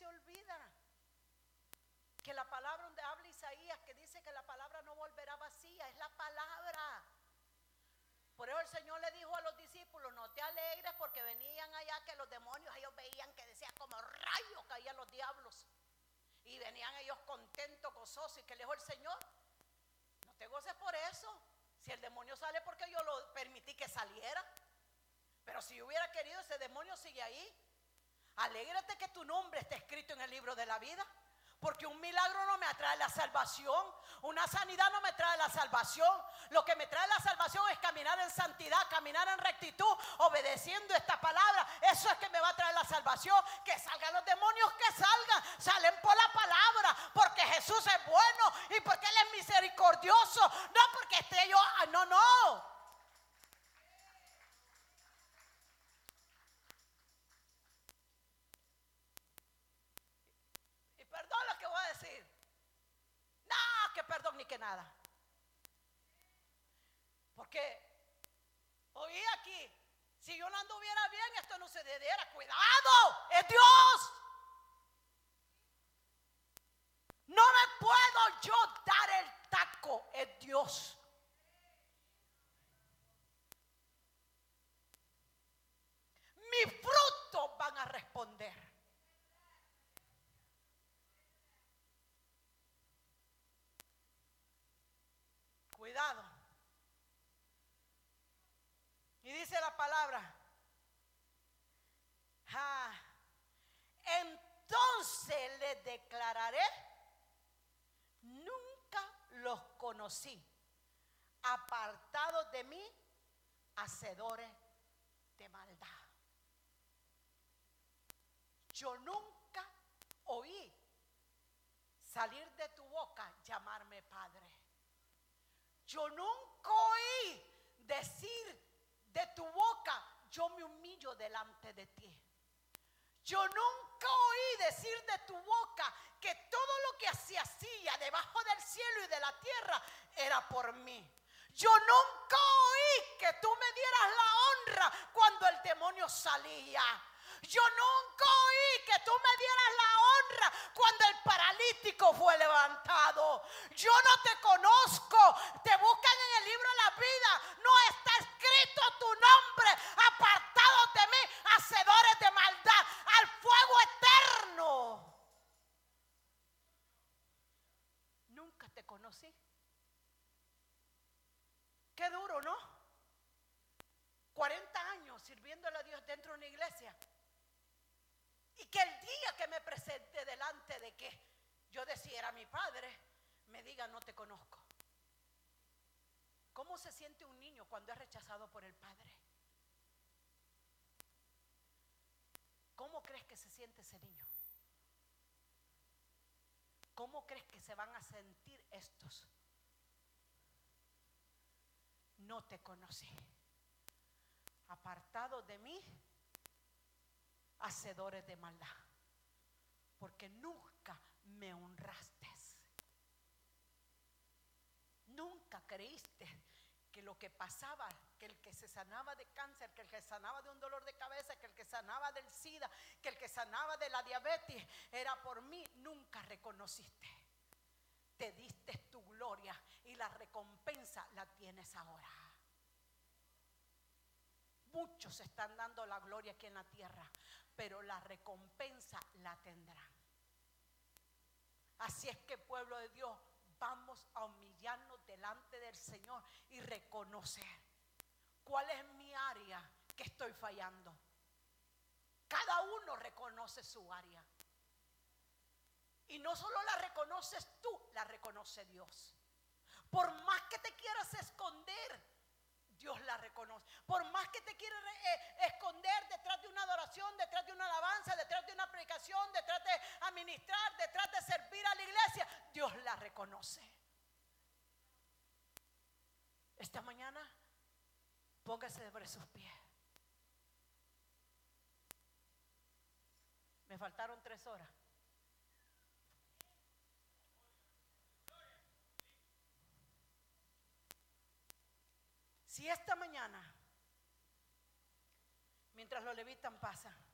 se olvida que la palabra donde habla Isaías, que dice que la palabra no volverá vacía, es la palabra. Por eso el Señor le dijo a los discípulos: no te alegres, porque venían allá que los demonios, ellos veían que decía como rayos caían los diablos, y venían ellos contentos, gozosos. Y que le dijo el Señor: no te goces por eso, si el demonio sale porque yo lo permití que saliera, pero si yo hubiera querido, ese demonio sigue ahí. Alégrate que tu nombre esté escrito en el libro de la vida. Porque un milagro no me atrae la salvación, una sanidad no me trae la salvación. Lo que me trae la salvación es caminar en santidad, caminar en rectitud, obedeciendo esta palabra. Eso es que me va a traer la salvación. Que salgan los demonios, que salgan, salen por la palabra, porque Jesús es bueno y porque Él es misericordioso, no porque esté yo, no. Perdón lo que voy a decir. No, que perdón ni que nada. Porque oí aquí, si yo no anduviera bien, esto no se diera. Cuidado, es Dios. No me puedo yo dar el taco, es Dios. Mis frutos van a responder. Cuidado. Y dice la palabra: entonces les declararé: nunca los conocí, apartados de mí, hacedores de maldad. Yo nunca oí salir de tu boca llamarme Padre. Yo nunca oí decir de tu boca: yo me humillo delante de ti. Yo nunca oí decir de tu boca que todo lo que se hacía debajo del cielo y de la tierra era por mí. Yo nunca oí que tú me dieras la honra cuando el demonio salía. Yo nunca oí que tú me dieras la honra cuando el paralítico fue levantado. Yo no te conozco. Te buscan en el libro de la vida. No está escrito tu nombre. Apartados de mí, hacedores de maldad, al fuego eterno. Nunca te conocí. Qué duro, ¿no? 40 años sirviéndole a Dios dentro de una iglesia. Y que el día que me presente delante de que yo decidiera mi padre, me diga: no te conozco. ¿Cómo se siente un niño cuando es rechazado por el padre? ¿Cómo crees que se siente ese niño? ¿Cómo crees que se van a sentir estos? No te conocí. Apartados de mí, hacedores de maldad, porque nunca me honraste. Nunca creíste que lo que pasaba, que el que se sanaba de cáncer, que el que sanaba de un dolor de cabeza, que el que sanaba del SIDA, que el que sanaba de la diabetes era por mí. Nunca reconociste. Te diste tu gloria y la recompensa la tienes ahora. Muchos están dando la gloria aquí en la tierra, pero la recompensa la tendrán. Así es que, pueblo de Dios, vamos a humillarnos delante del Señor y reconocer cuál es mi área que estoy fallando. Cada uno reconoce su área. Y no solo la reconoces tú, la reconoce Dios. Por más que te quieras esconder, Dios la reconoce. Por más que te quieras esconder detrás de una adoración, detrás de una alabanza, detrás de una predicación, detrás de administrar, detrás de servir a la iglesia, Dios la reconoce. Esta mañana, póngase sobre sus pies. Me faltaron 3 horas. Si esta mañana, mientras los levitas pasan,